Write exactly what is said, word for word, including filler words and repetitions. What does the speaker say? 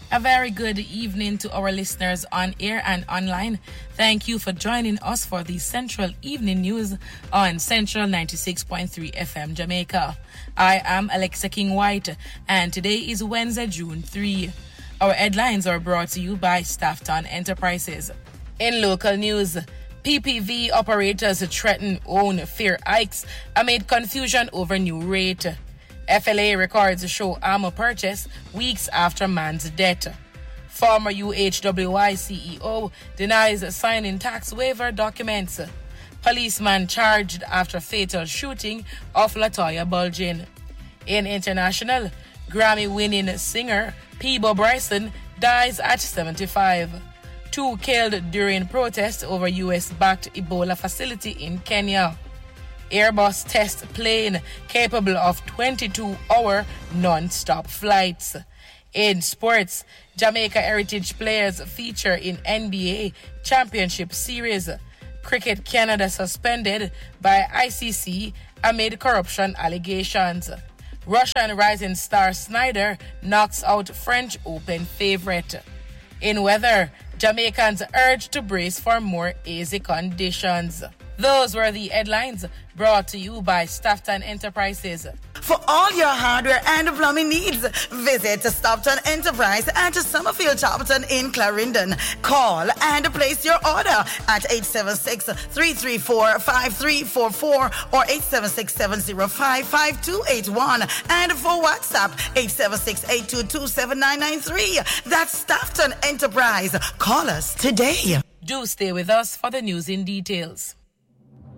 A very good evening to our listeners on air and online. Thank you for joining us for the Central Evening News on Central ninety-six point three F M Jamaica. I am Alexa King White, and today is Wednesday, June third. Our headlines are brought to you by Staffton Enterprises. In local news, P P V operators threaten own fare hikes amid confusion over new rate. F L A records show armor purchase weeks after man's death. Former U H W I C E O denies signing tax waiver documents. Policeman charged after fatal shooting of Latoya Bulgin. In international, Grammy-winning singer Peabo Bryson dies at seventy-five. Two killed during protest over U S-backed Ebola facility in Kenya. Airbus test plane capable of twenty-two hour non-stop flights. In sports, Jamaica heritage players feature in N B A Championship Series. Cricket Canada suspended by I C C amid corruption allegations. Russian rising star Snyder knocks out French Open favorite. In weather, Jamaicans urged to brace for more hazy conditions. Those were the headlines brought to you by Staffton Enterprises. For all your hardware and plumbing needs, visit Staffton Enterprise at Summerfield Charlton in Clarendon. Call and place your order at eight seven six, three three four, five three four four or eight seven six, seven zero five, five two eight one. And for WhatsApp, eight seven six, eight two two, seven nine nine three. That's Staffton Enterprise. Call us today. Do stay with us for the news in details.